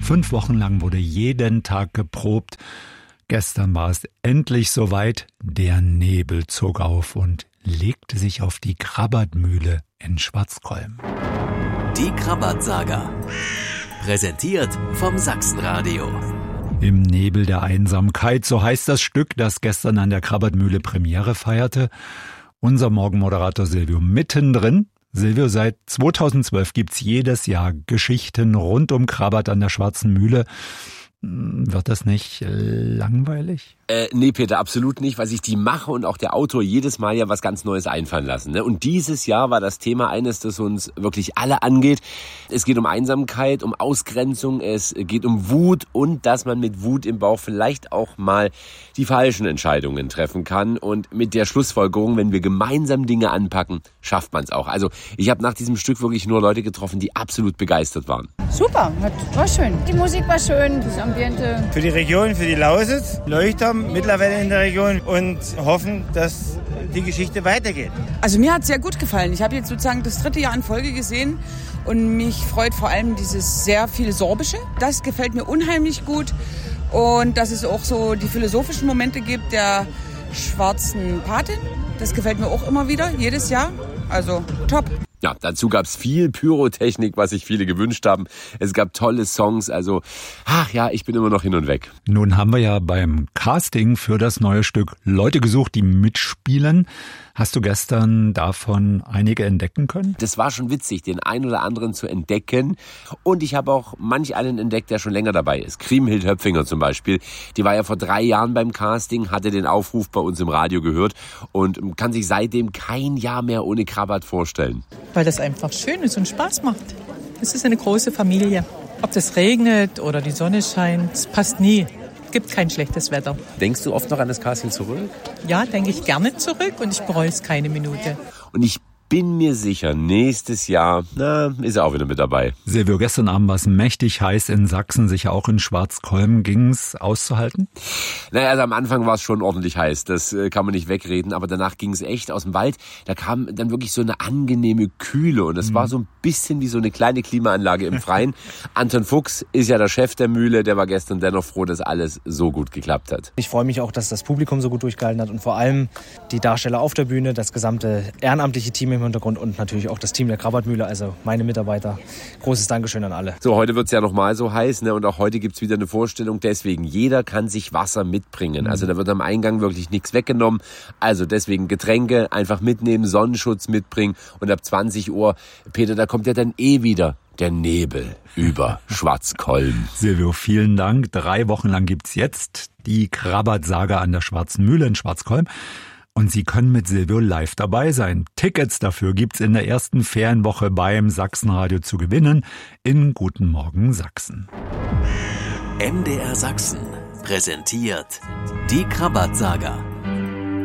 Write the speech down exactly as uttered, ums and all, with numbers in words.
Fünf Wochen lang wurde jeden Tag geprobt. Gestern war es endlich soweit. Der Nebel zog auf und legte sich auf die Krabbertmühle in Schwarzkolm. Die Krabbert-Saga. Präsentiert vom Sachsenradio. Im Nebel der Einsamkeit, so heißt das Stück, das gestern an der Krabbertmühle Premiere feierte. Unser Morgenmoderator Silvio mittendrin. Silvio, seit zweitausendzwölf gibt's jedes Jahr Geschichten rund um Krabbert an der Schwarzen Mühle. Wird das nicht langweilig? Äh, nee, Peter, absolut nicht, weil sich die Macher und auch der Autor jedes Mal ja was ganz Neues einfallen lassen. Ne? Und dieses Jahr war das Thema eines, das uns wirklich alle angeht. Es geht um Einsamkeit, um Ausgrenzung, es geht um Wut und dass man mit Wut im Bauch vielleicht auch mal die falschen Entscheidungen treffen kann. Und mit der Schlussfolgerung, wenn wir gemeinsam Dinge anpacken, schafft man es auch. Also ich habe nach diesem Stück wirklich nur Leute getroffen, die absolut begeistert waren. Super, war schön. Die Musik war schön, das Ambiente. Für die Region, für die Lausitz, Leuchtturm mittlerweile in der Region und hoffen, dass die Geschichte weitergeht. Also mir hat es sehr gut gefallen. Ich habe jetzt sozusagen das dritte Jahr in Folge gesehen und mich freut vor allem dieses sehr viel Sorbische. Das gefällt mir unheimlich gut und dass es auch so die philosophischen Momente gibt der schwarzen Patin. Das gefällt mir auch immer wieder, jedes Jahr. Also top. Ja, dazu gab's viel Pyrotechnik, was sich viele gewünscht haben. Es gab tolle Songs, also, ach ja, ich bin immer noch hin und weg. Nun haben wir ja beim Casting für das neue Stück Leute gesucht, die mitspielen. Hast du gestern davon einige entdecken können? Das war schon witzig, den einen oder anderen zu entdecken. Und ich habe auch manch einen entdeckt, der schon länger dabei ist. Kriemhild Höpfinger zum Beispiel. Die war ja vor drei Jahren beim Casting, hatte den Aufruf bei uns im Radio gehört und kann sich seitdem kein Jahr mehr ohne Krabbert vorstellen. Weil das einfach schön ist und Spaß macht. Es ist eine große Familie. Ob das regnet oder die Sonne scheint, es passt nie. Es gibt kein schlechtes Wetter. Denkst du oft noch an das Casting zurück? Ja, denke ich gerne zurück und ich bereue es keine Minute. Und ich bin mir sicher, nächstes Jahr, na, ist er auch wieder mit dabei. Silvio, gestern Abend war es mächtig heiß in Sachsen, sicher auch in Schwarzkolm. Ging's auszuhalten? Naja, also am Anfang war es schon ordentlich heiß, das äh, kann man nicht wegreden, aber danach ging es echt aus dem Wald. Da kam dann wirklich so eine angenehme Kühle und es mhm. war so ein bisschen wie so eine kleine Klimaanlage im Freien. Anton Fuchs ist ja der Chef der Mühle, der war gestern dennoch froh, dass alles so gut geklappt hat. Ich freue mich auch, dass das Publikum so gut durchgehalten hat und vor allem die Darsteller auf der Bühne, das gesamte ehrenamtliche Team im Hintergrund und natürlich auch das Team der Krabbertmühle, also meine Mitarbeiter. Großes Dankeschön an alle. So, heute wird's ja nochmal so heiß, ne? Und auch heute gibt's wieder eine Vorstellung. Deswegen, jeder kann sich Wasser mitbringen. Also da wird am Eingang wirklich nichts weggenommen. Also deswegen Getränke einfach mitnehmen, Sonnenschutz mitbringen. Und ab zwanzig Uhr, Peter, da kommt ja dann eh wieder der Nebel über Schwarzkolm. Silvio, vielen Dank. Drei Wochen lang gibt's jetzt die Krabbert-Saga an der Schwarzen Mühle in Schwarzkolm. Und Sie können mit Silvio live dabei sein. Tickets dafür gibt's in der ersten Ferienwoche beim Sachsenradio zu gewinnen in Guten Morgen Sachsen. M D R Sachsen präsentiert die Krabbert-Saga.